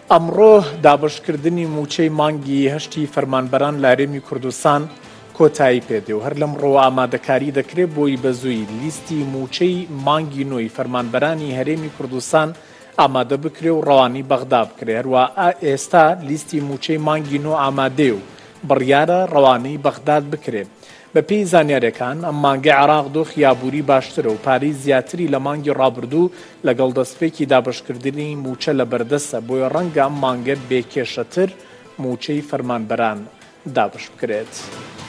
ئەمڕۆ دابەشکردنی موچەی مانگی هەشتی فەرمانبەران لە هەرێمی کوردستان کۆتایی پێدێ و هەر لەمڕۆ ئامادەکاری دەکرێت بۆی بەزووی لیستی موچەی مانگی نوێی فەرمانبەرانی هەرێمی کوردستان ئامادە بکرێ و ڕەوانی بەغدا بکرێ. هەروە ئێستا لیستی موچەی مانگی نۆ ئامادێ و بڕیارە ڕەوانەی بەغداد بکرێ. بەپێی زانیاریەکان ئەم مانگەی عێراق دۆخی یابووری باشترە و پارەی زیاتری لە مانگی ڕابردوو لەگەڵ دەستپێکی دابەشکردنی موچە لە بەردەستە، بۆیە ڕەنگە ئەم مانگە بێکێشەتر موچەی فەرمانبەران دابش بکرێت.